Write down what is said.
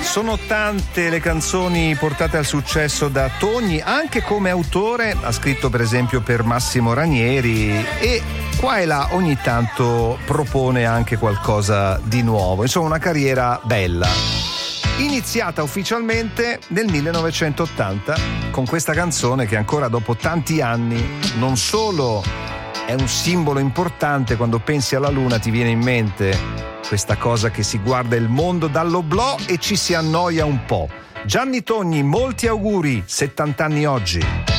Sono tante le canzoni portate al successo da Togni, anche come autore ha scritto per esempio per Massimo Ranieri e qua e là ogni tanto propone anche qualcosa di nuovo, insomma una carriera bella. Iniziata ufficialmente nel 1980 con questa canzone che ancora dopo tanti anni non solo è un simbolo importante, quando pensi alla luna ti viene in mente questa cosa che si guarda il mondo dall'oblò e ci si annoia un po'. Gianni Togni, molti auguri, 70 anni oggi.